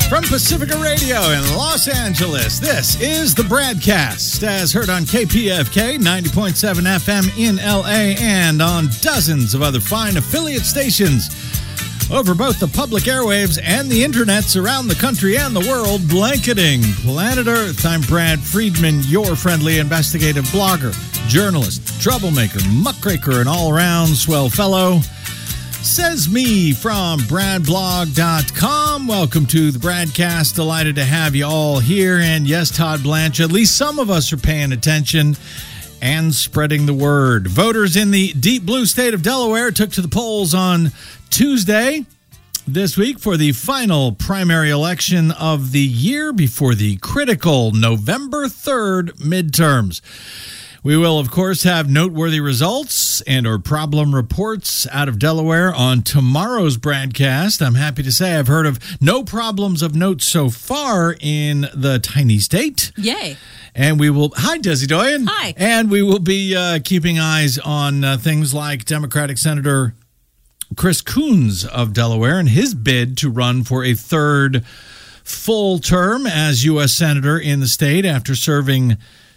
From Pacifica Radio in Los Angeles, this is the Bradcast, as heard on KPFK 90.7 FM in LA and on dozens of other fine affiliate stations over both the public airwaves and the internets around the country and the world, blanketing planet Earth. I'm Brad Friedman, your friendly investigative blogger, journalist, troublemaker, muckraker, and all-around swell fellow. Says me from bradblog.com. Welcome to the Bradcast. Delighted to have you all here. And yes, Todd Blanche, at least some of us are paying attention and spreading the word. Voters in the deep blue state of Delaware took to the polls on Tuesday this week for the final primary election of the year before the critical November 3rd midterms. We will, of course, have noteworthy results and or problem reports out of Delaware on tomorrow's Bradcast. I'm happy to say I've heard of no problems of note so far in the tiny state. Yay. And we will... Hi, Desi Doyen. Hi. And we will be keeping eyes on things like Democratic Senator Chris Coons of Delaware and his bid to run for a third full term as U.S. Senator in the state after serving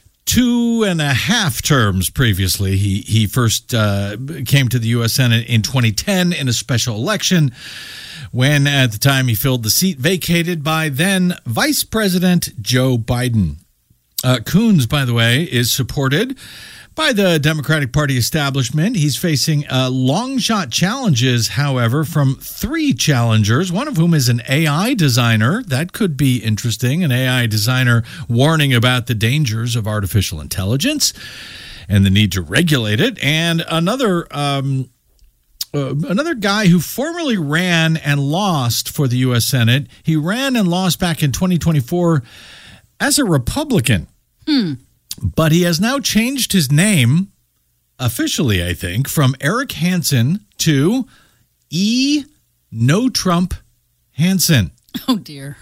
2.5 terms previously. He first came to the U.S. Senate in 2010 in a special election when, at the time, he filled the seat vacated by then Vice President Joe Biden. Coons, by the way, is supported by the Democratic Party establishment. He's facing long-shot challenges, however, from 3 challengers, one of whom is an AI designer. That could be interesting, an AI designer warning about the dangers of artificial intelligence and the need to regulate it, and another guy who formerly ran and lost for the U.S. Senate. He ran and lost back in 2024 as a Republican. But he has now changed his name, officially, I think, from Eric Hansen to No Trump Hansen. Oh, dear.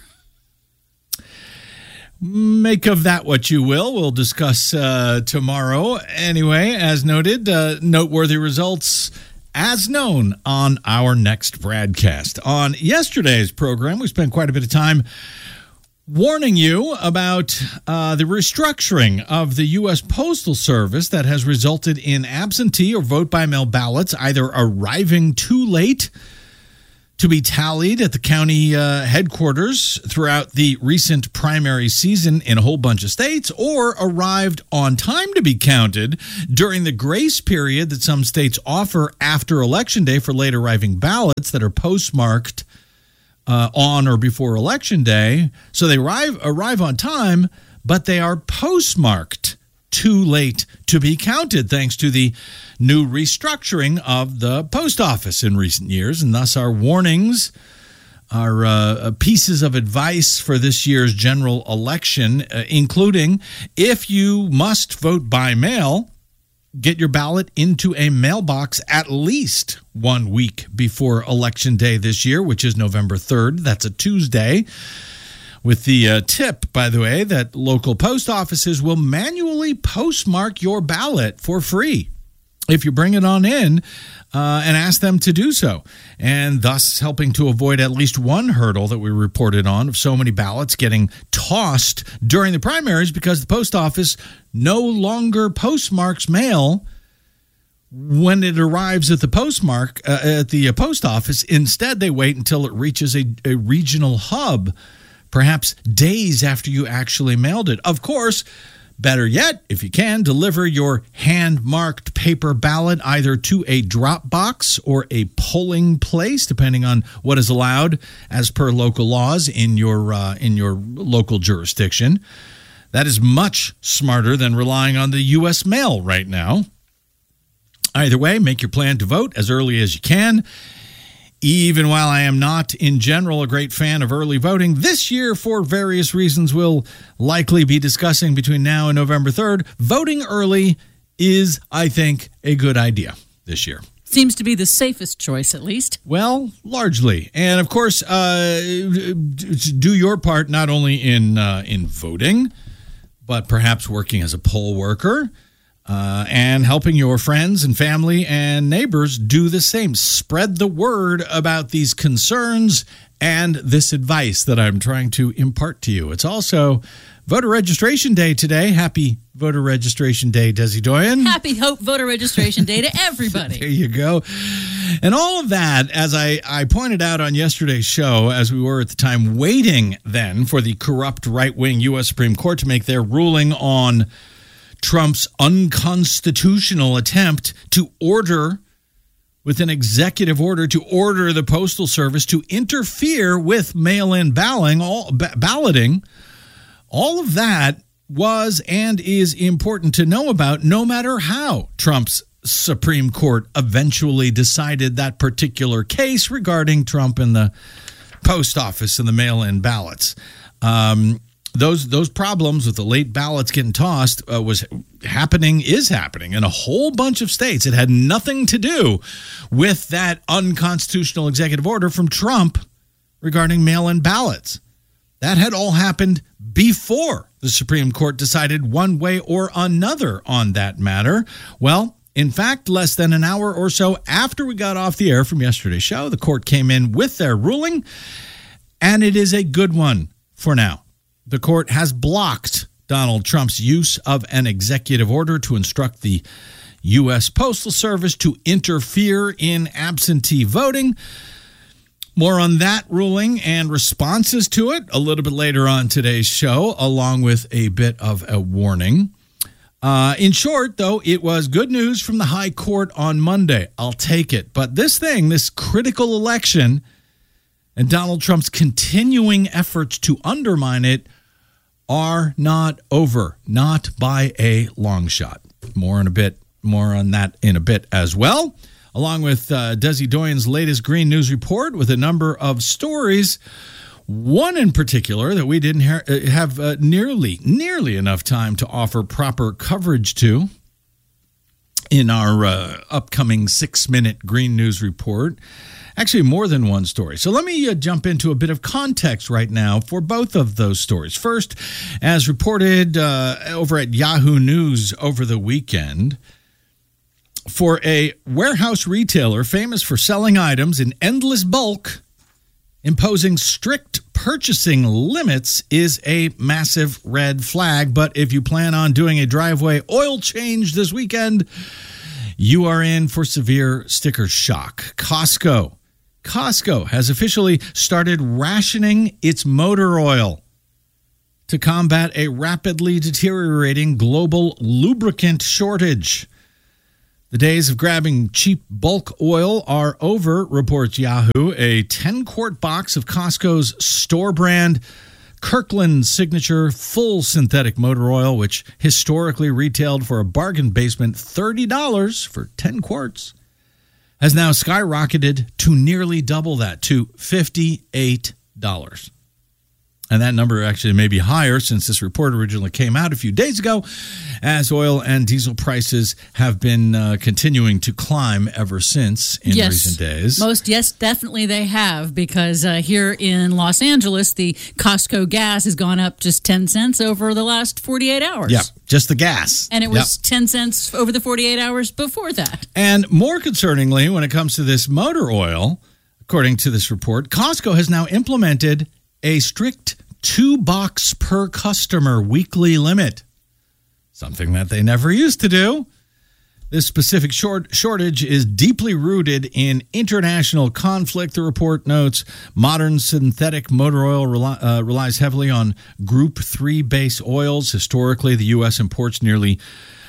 Make of that what you will. We'll discuss tomorrow. Anyway, as noted, noteworthy results as known on our next Bradcast. On yesterday's program, we spent quite a bit of time warning you about the restructuring of the U.S. Postal Service that has resulted in absentee or vote-by-mail ballots either arriving too late to be tallied at the county headquarters throughout the recent primary season in a whole bunch of states, or arrived on time to be counted during the grace period that some states offer after Election Day for late-arriving ballots that are postmarked on or before Election Day. So they arrive on time, but they are postmarked too late to be counted, thanks to the new restructuring of the post office in recent years. And thus our warnings, our pieces of advice for this year's general election, including if you must vote by mail, get your ballot into a mailbox at least 1 week before Election Day this year, which is November 3rd. That's a Tuesday. With the tip, by the way, that local post offices will manually postmark your ballot for free if you bring it on in and ask them to do so, and thus helping to avoid at least one hurdle that we reported on of so many ballots getting tossed during the primaries because the post office no longer postmarks mail when it arrives at the post office. Instead, they wait until it reaches a regional hub, perhaps days after you actually mailed it. Of course, better yet, if you can, deliver your hand-marked paper ballot either to a drop box or a polling place, depending on what is allowed as per local laws in your local jurisdiction. That is much smarter than relying on the U.S. mail right now. Either way, make your plan to vote as early as you can. Even while I am not, in general, a great fan of early voting, this year, for various reasons we'll likely be discussing between now and November 3rd, voting early is, I think, a good idea this year. Seems to be the safest choice, at least. Well, largely. And, of course, do your part not only in voting, but perhaps working as a poll worker. and helping your friends and family and neighbors do the same. Spread the word about these concerns and this advice that I'm trying to impart to you. It's also voter registration day today. Happy voter registration day, Desi Doyen. Happy voter registration day to everybody. There you go. And all of that, as I pointed out on yesterday's show, as we were at the time waiting then for the corrupt right-wing U.S. Supreme Court to make their ruling on Trump's unconstitutional attempt to order, with an executive order, to order the Postal Service to interfere with mail-in balloting. All of that was and is important to know about, no matter how Trump's Supreme Court eventually decided that particular case regarding Trump and the post office and the mail-in ballots. Those problems with the late ballots getting tossed is happening in a whole bunch of states. It had nothing to do with that unconstitutional executive order from Trump regarding mail-in ballots. That had all happened before the Supreme Court decided one way or another on that matter. Well, in fact, less than an hour or so after we got off the air from yesterday's show, the court came in with their ruling, and it is a good one for now. The court has blocked Donald Trump's use of an executive order to instruct the U.S. Postal Service to interfere in absentee voting. More on that ruling and responses to it a little bit later on today's show, along with a bit of a warning. In short, though, it was good news from the high court on Monday. I'll take it. But this critical election, and Donald Trump's continuing efforts to undermine it are not over, not by a long shot. More on that in a bit as well, along with Desi Doyen's latest Green News Report with a number of stories. One in particular that we didn't have nearly enough time to offer proper coverage to in our upcoming 6-minute Green News Report. Actually, more than one story. So let me jump into a bit of context right now for both of those stories. First, as reported over at Yahoo News over the weekend, for a warehouse retailer famous for selling items in endless bulk, imposing strict purchasing limits is a massive red flag. But if you plan on doing a driveway oil change this weekend, you are in for severe sticker shock. Costco has officially started rationing its motor oil to combat a rapidly deteriorating global lubricant shortage. The days of grabbing cheap bulk oil are over, reports Yahoo. A 10-quart box of Costco's store brand Kirkland Signature full synthetic motor oil, which historically retailed for a bargain basement $30 for 10 quarts, has now skyrocketed to nearly double that, to $58. And that number actually may be higher since this report originally came out a few days ago, as oil and diesel prices have been continuing to climb ever since in recent days. Yes, definitely they have, because here in Los Angeles, the Costco gas has gone up just 10 cents over the last 48 hours. Yeah, just the gas. And it was 10 cents over the 48 hours before that. And more concerningly, when it comes to this motor oil, according to this report, Costco has now implemented a strict 2-box per customer weekly limit, something that they never used to do. This specific shortage is deeply rooted in international conflict, the report notes. Modern synthetic motor oil relies heavily on Group 3 base oils. Historically, the U.S. imports nearly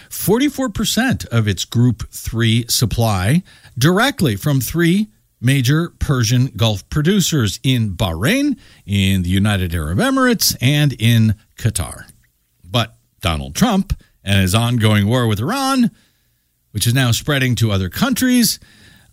44% of its Group 3 supply directly from 3 major Persian Gulf producers in Bahrain, in the United Arab Emirates, and in Qatar. But Donald Trump and his ongoing war with Iran, which is now spreading to other countries,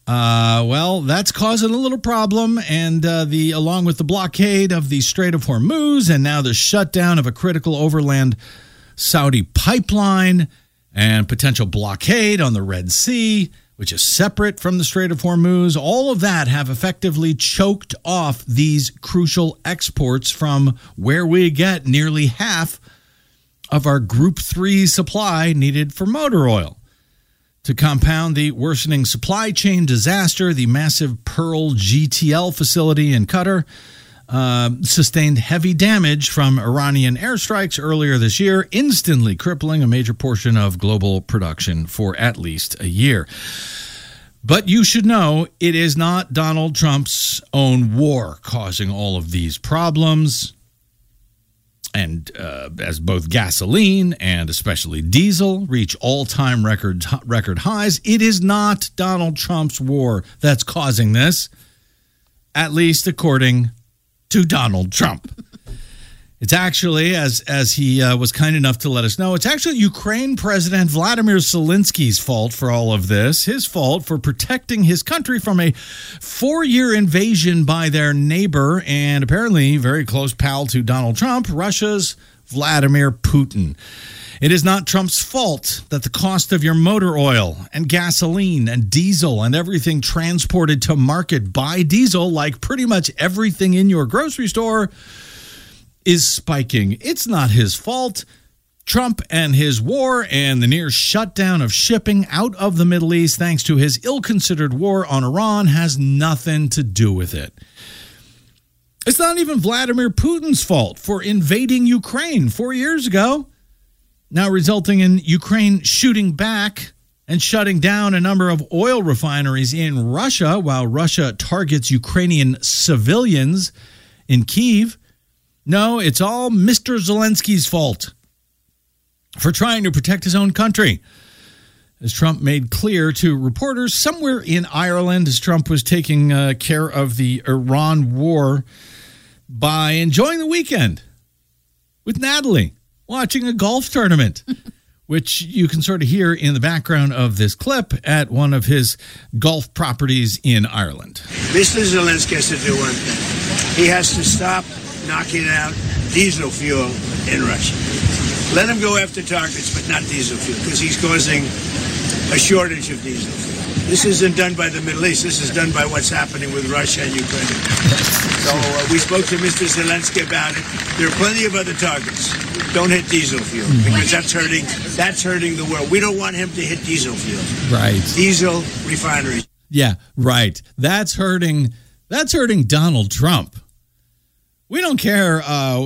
that's causing a little problem. And along with the blockade of the Strait of Hormuz, and now the shutdown of a critical overland Saudi pipeline, and potential blockade on the Red Sea, which is separate from the Strait of Hormuz, all of that have effectively choked off these crucial exports from where we get nearly half of our Group 3 supply needed for motor oil. To compound the worsening supply chain disaster, the massive Pearl GTL facility in Qatar sustained heavy damage from Iranian airstrikes earlier this year, instantly crippling a major portion of global production for at least a year. But you should know it is not Donald Trump's own war causing all of these problems. And as both gasoline and especially diesel reach all-time record highs, it is not Donald Trump's war that's causing this, at least according to Donald Trump. It's actually, as he was kind enough to let us know, it's actually Ukraine President Vladimir Zelensky's fault for all of this, his fault for protecting his country from a 4-year invasion by their neighbor and apparently very close pal to Donald Trump, Russia's Vladimir Putin. It is not Trump's fault that the cost of your motor oil and gasoline and diesel and everything transported to market by diesel, like pretty much everything in your grocery store, is spiking. It's not his fault. Trump and his war and the near shutdown of shipping out of the Middle East thanks to his ill-considered war on Iran has nothing to do with it. It's not even Vladimir Putin's fault for invading Ukraine 4 years ago, now resulting in Ukraine shooting back and shutting down a number of oil refineries in Russia while Russia targets Ukrainian civilians in Kyiv. No, it's all Mr. Zelensky's fault for trying to protect his own country. As Trump made clear to reporters somewhere in Ireland as Trump was taking care of the Iran war by enjoying the weekend with Natalie, watching a golf tournament, which you can sort of hear in the background of this clip at one of his golf properties in Ireland. Mr. Zelensky has to do one thing. He has to stop knocking out diesel fuel in Russia. Let him go after targets, but not diesel fuel, because he's causing a shortage of diesel fuel. This isn't done by the Middle East. This is done by what's happening with Russia and Ukraine. So we spoke to Mr. Zelensky about it. There are plenty of other targets. Don't hit diesel fuel, because that's hurting the world. We don't want him to hit diesel fuel. Right. Diesel refineries. Yeah, right. That's hurting Donald Trump. We don't care,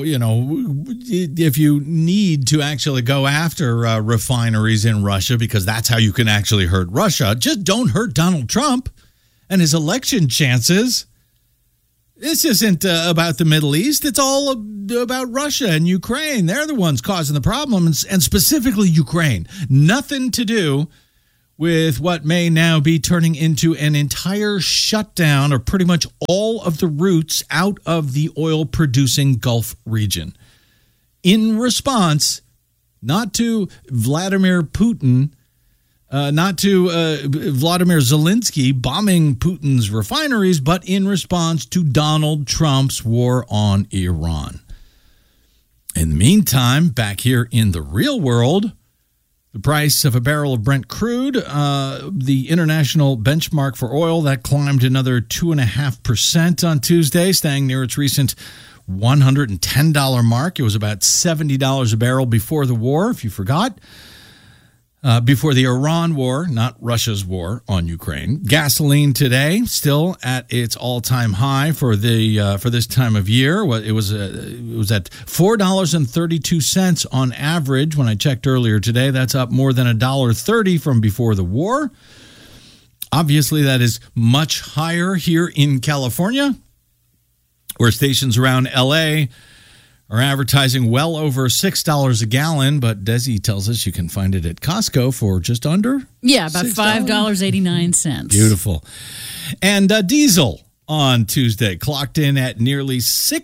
if you need to actually go after refineries in Russia because that's how you can actually hurt Russia. Just don't hurt Donald Trump and his election chances. This isn't about the Middle East. It's all about Russia and Ukraine. They're the ones causing the problem, and specifically Ukraine. Nothing to do with what may now be turning into an entire shutdown of pretty much all of the routes out of the oil-producing Gulf region. In response, not to Vladimir Putin, not to Vladimir Zelensky bombing Putin's refineries, but in response to Donald Trump's war on Iran. In the meantime, back here in the real world, the price of a barrel of Brent crude, the international benchmark for oil, that climbed another 2.5% on Tuesday, staying near its recent $110 mark. It was about $70 a barrel before the war, if you forgot. Before the Iran war, not Russia's war on Ukraine. Gasoline today still at its all-time high for this time of year. It was at $4.32 on average when I checked earlier today. That's up more than $1.30 from before the war. Obviously, that is much higher here in California, where stations around L.A. are advertising well over $6 a gallon, but Desi tells us you can find it at Costco for just under? Yeah, about $5.89. Beautiful. And diesel on Tuesday clocked in at nearly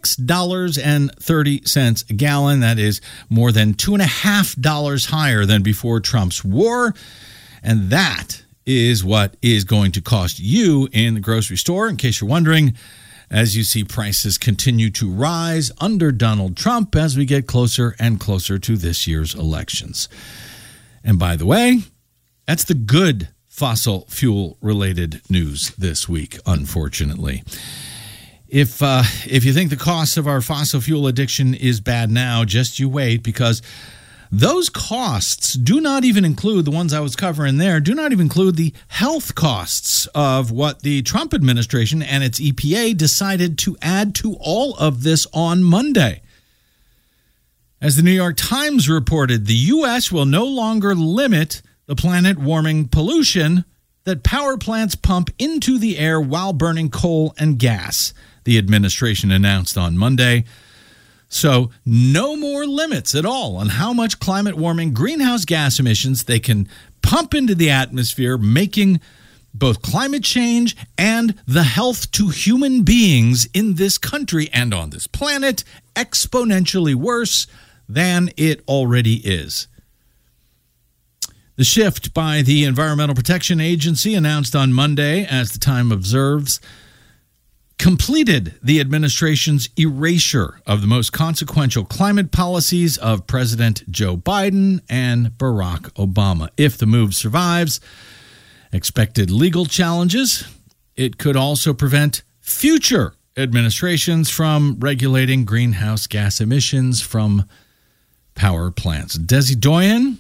$6.30 a gallon. That is more than $2.50 higher than before Trump's war. And that is what is going to cost you in the grocery store, in case you're wondering, as you see prices continue to rise under Donald Trump as we get closer and closer to this year's elections. And by the way, that's the good fossil fuel-related news this week, unfortunately. If you think the cost of our fossil fuel addiction is bad now, just you wait, because those costs do not even include the ones I was covering there, do not even include the health costs of what the Trump administration and its EPA decided to add to all of this on Monday. As the New York Times reported, the U.S. will no longer limit the planet-warming pollution that power plants pump into the air while burning coal and gas, the administration announced on Monday. So no more limits at all on how much climate-warming greenhouse gas emissions they can pump into the atmosphere, making both climate change and the health to human beings in this country and on this planet exponentially worse than it already is. The shift by the Environmental Protection Agency, announced on Monday, as the Times observes, completed the administration's erasure of the most consequential climate policies of President Joe Biden and Barack Obama. If the move survives expected legal challenges, it could also prevent future administrations from regulating greenhouse gas emissions from power plants. Desi Doyen,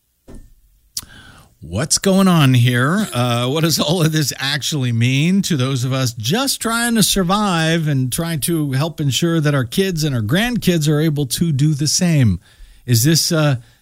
what's going on here? What does all of this actually mean to those of us just trying to survive and trying to help ensure that our kids and our grandkids are able to do the same? Is this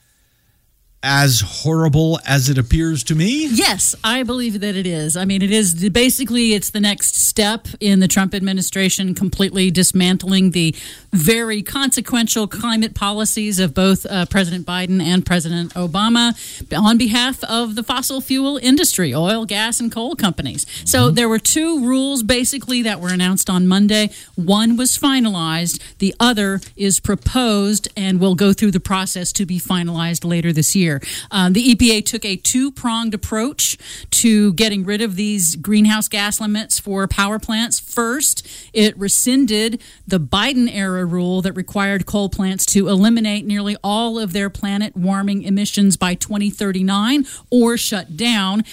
as horrible as it appears to me? Yes, I believe that it is. I mean, it is basically, it's the next step in the Trump administration completely dismantling the very consequential climate policies of both President Biden and President Obama on behalf of the fossil fuel industry, oil, gas, and coal companies. So there were two rules basically that were announced on Monday. One was finalized. The other is proposed and will go through the process to be finalized later this year. The EPA took a two-pronged approach to getting rid of these greenhouse gas limits for power plants. First, it rescinded the Biden-era rule that required coal plants to eliminate nearly all of their planet-warming emissions by 2039 or shut down.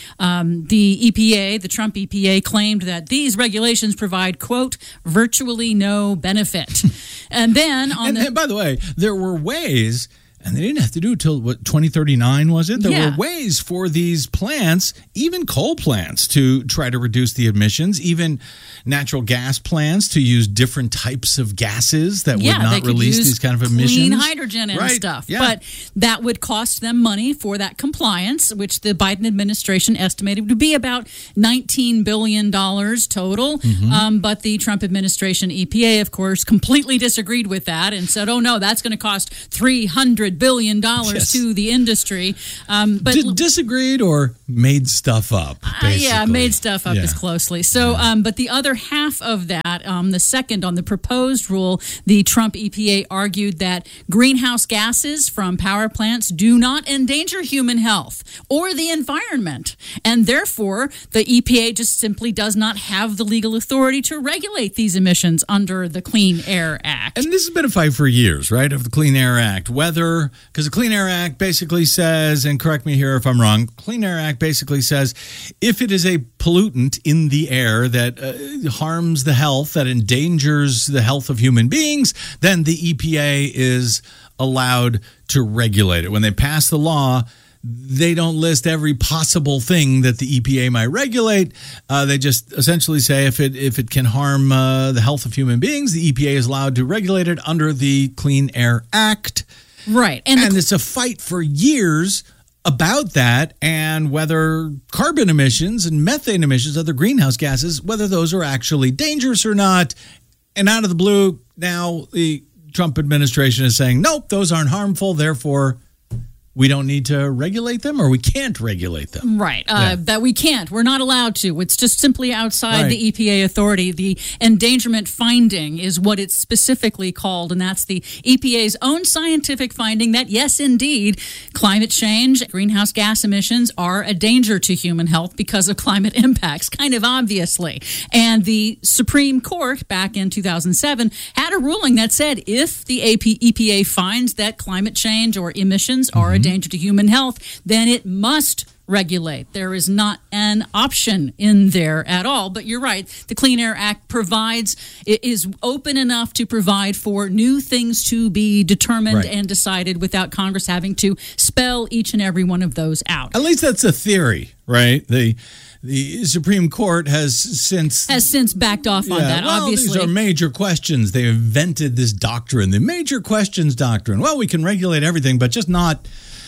The EPA, the Trump EPA, claimed that these regulations provide, quote, virtually no benefit. And then and by the way, there were ways. And they didn't have to do it till, 2039 was it? There were ways for these plants, even coal plants, to try to reduce the emissions, even natural gas plants to use different types of gases that would not release these kind of emissions. Clean hydrogen and stuff. Yeah. But that would cost them money for that compliance, which the Biden administration estimated to be about $19 billion total. But the Trump administration EPA, of course, completely disagreed with that and said, oh, no, that's going to cost $300 billion to the industry. But disagreed or made stuff up, basically. Made stuff up as closely. So, but the other half of that, the second on the proposed rule, the Trump EPA argued that greenhouse gases from power plants do not endanger human health or the environment. And therefore, the EPA just simply does not have the legal authority to regulate these emissions under the Clean Air Act. And this has been a fight for years, right, of the Clean Air Act, whether because the Clean Air Act basically says, and correct me here if I'm wrong, Clean Air Act basically says if it is a pollutant in the air that harms the health, that endangers the health of human beings, then the EPA is allowed to regulate it. When they pass the law, they don't list every possible thing that the EPA might regulate. They just essentially say if it can harm the health of human beings, the EPA is allowed to regulate it under the Clean Air Act. Right. And it's a fight for years about that and whether carbon emissions and methane emissions, other greenhouse gases, whether those are actually dangerous or not. And out of the blue, now the Trump administration is saying, nope, those aren't harmful. Therefore, we don't need to regulate them, or we can't regulate them. Right. That we can't. We're not allowed to. It's just simply outside the EPA authority. The endangerment finding is what it's specifically called, and that's the EPA's own scientific finding that, yes, indeed, climate change, greenhouse gas emissions are a danger to human health because of climate impacts, kind of obviously. And the Supreme Court back in 2007 had a ruling that said if the EPA finds that climate change or emissions are a danger to human health, then it must regulate. There is not an option in there at all. But you're right. The Clean Air Act is open enough to provide for new things to be determined and decided without Congress having to spell each and every one of those out. At least that's a theory, right? The Supreme Court has since backed off on that, obviously. These are major questions. They invented this doctrine, the major questions doctrine. Well, we can regulate everything, but just not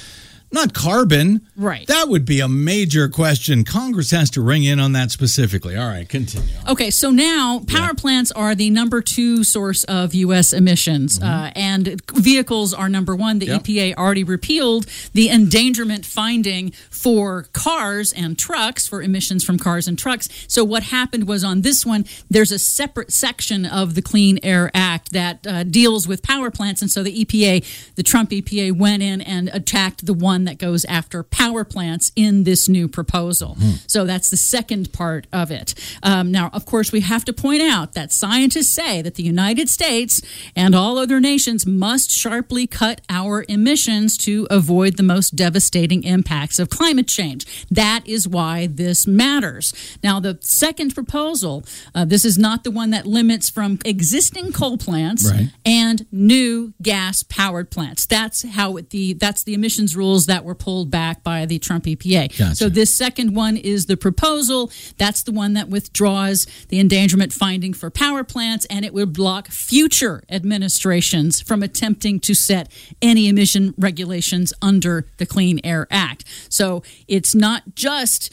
carbon. Right. That would be a major question. Congress has to ring in on that specifically. All right, continue. Okay, so now power plants are the number 2 source of U.S. emissions, and vehicles are number 1. The EPA already repealed the endangerment finding for cars and trucks, for emissions from cars and trucks. So what happened was on this one, there's a separate section of the Clean Air Act that deals with power plants, and so the EPA, the Trump EPA, went in and attacked the one that goes after power plants in this new proposal. So that's the second part of it. Now, of course, we have to point out that scientists say that the United States and all other nations must sharply cut our emissions to avoid the most devastating impacts of climate change. That is why this matters. Now, the second proposal, this is not the one that limits from existing coal plants and new gas-powered plants. That's the emissions rules that were pulled back by the Trump EPA. Gotcha. So this second one is the proposal. That's the one that withdraws the endangerment finding for power plants, and it would block future administrations from attempting to set any emission regulations under the Clean Air Act. So it's not just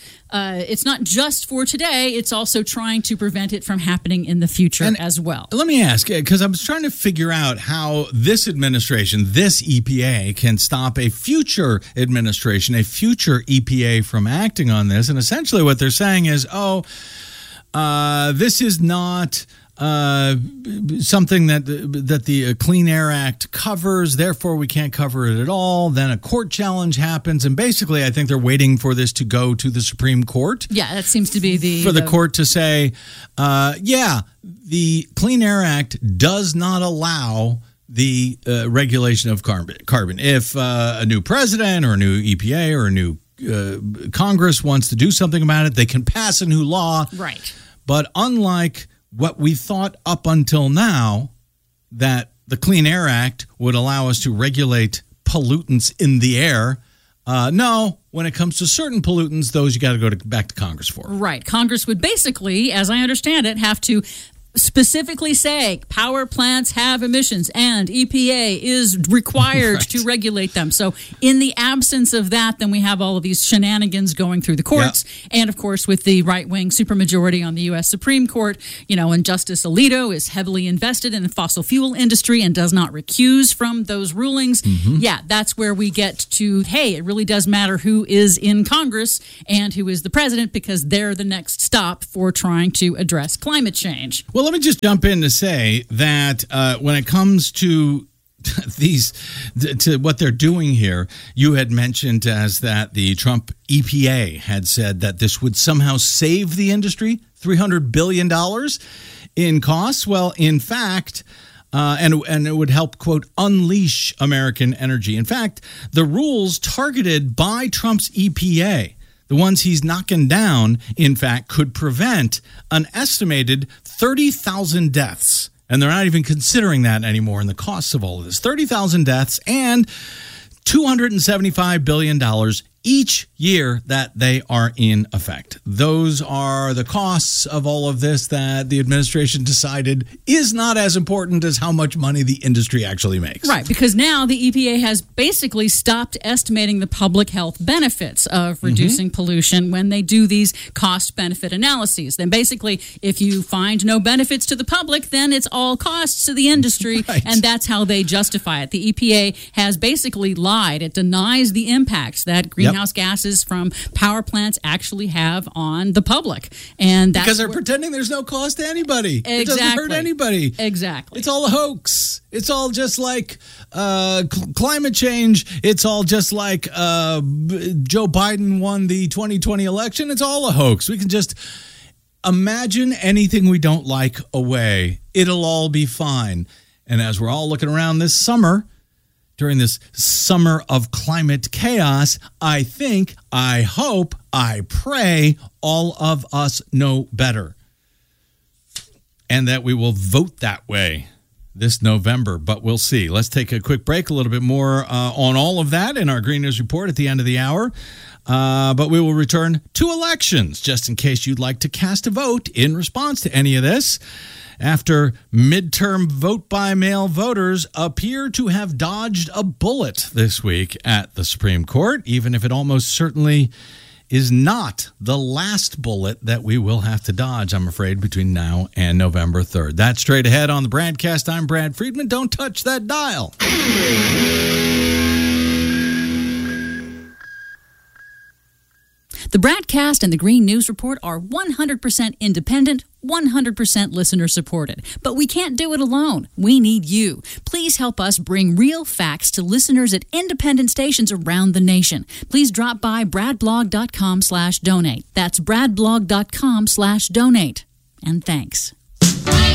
for today. It's also trying to prevent it from happening in the future as well. Let me ask, because I was trying to figure out how this administration, this EPA, can stop a future administration, a future EPA from acting on this. And essentially what they're saying is, this is not something that the Clean Air Act covers, therefore we can't cover it at all. Then a court challenge happens, and basically I think they're waiting for this to go to the Supreme Court. Yeah, that seems to be the court to say, the Clean Air Act does not allow the regulation of carbon. If a new president or a new EPA or a new Congress wants to do something about it, they can pass a new law. Right. But unlike what we thought up until now, that the Clean Air Act would allow us to regulate pollutants in the air, no, when it comes to certain pollutants, those you got to go back to Congress for. Right. Congress would basically, as I understand it, have to specifically say power plants have emissions and EPA is required to regulate them. So in the absence of that, then we have all of these shenanigans going through the courts. And of course, with the right-wing supermajority on the U.S. Supreme Court, and Justice Alito is heavily invested in the fossil fuel industry and does not recuse from those rulings. Yeah, that's where we get to, hey, it really does matter who is in Congress and who is the president, because they're the next stop for trying to address climate change. Well, let me just jump in to say that when it comes to to what they're doing here, you had mentioned as that the Trump EPA had said that this would somehow save the industry $300 billion in costs. Well, in fact, and it would help, quote, unleash American energy. In fact, the rules targeted by Trump's EPA, the ones he's knocking down, in fact, could prevent an estimated 30,000 deaths. And they're not even considering that anymore in the costs of all of this. 30,000 deaths and $275 billion each year that they are in effect. Those are the costs of all of this that the administration decided is not as important as how much money the industry actually makes. Right, because now the EPA has basically stopped estimating the public health benefits of reducing pollution when they do these cost-benefit analyses. Then basically, if you find no benefits to the public, then it's all costs to the industry, and that's how they justify it. The EPA has basically lied. It denies the impacts that greenhouse gases from power plants actually have on the public. And that's because they're pretending there's no cost to anybody. Exactly. It doesn't hurt anybody. Exactly. It's all a hoax. It's all just like climate change. It's all just like Joe Biden won the 2020 election. It's all a hoax. We can just imagine anything we don't like away. It'll all be fine. And as we're all looking around this summer, during this summer of climate chaos, I think, I hope, I pray all of us know better. And that we will vote that way this November, but we'll see. Let's take a quick break, a little bit more on all of that in our Green News Report at the end of the hour. But we will return to elections, just in case you'd like to cast a vote in response to any of this. After midterm vote-by-mail voters appear to have dodged a bullet this week at the Supreme Court, even if it almost certainly is not the last bullet that we will have to dodge, I'm afraid, between now and November 3rd. That's straight ahead on the BradCast. I'm Brad Friedman. Don't touch that dial. The BradCast and the Green News Report are 100% independent, 100% listener-supported. But we can't do it alone. We need you. Please help us bring real facts to listeners at independent stations around the nation. Please drop by bradblog.com/donate. That's bradblog.com/donate. And thanks.